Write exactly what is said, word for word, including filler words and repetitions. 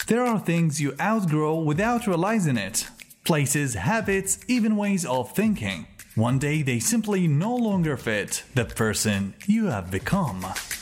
There are things you outgrow without realizing it. Places, habits, even ways of thinking. One day they simply no longer fit the person you have become.